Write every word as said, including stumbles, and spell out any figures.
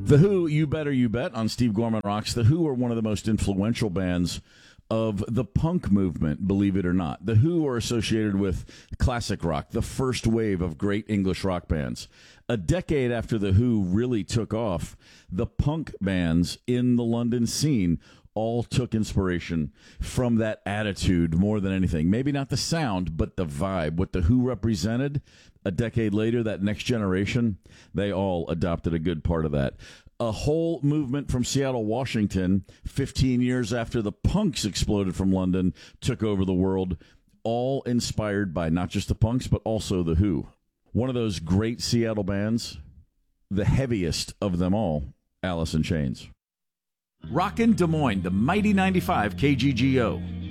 The Who, You Better You Bet on Steve Gorman Rocks. The Who are one of the most influential bands of the punk movement, believe it or not. The Who are associated with classic rock, the first wave of great English rock bands. A decade after The Who really took off, the punk bands in the London scene all took inspiration from that attitude more than anything. Maybe not the sound, but the vibe. What The Who represented a decade later, that next generation, they all adopted a good part of that. A whole movement from Seattle, Washington, fifteen years after the punks exploded from London, took over the world, all inspired by not just the punks, but also The Who. One of those great Seattle bands, the heaviest of them all, Alice in Chains. Rockin' Des Moines, the mighty ninety-five K G G O.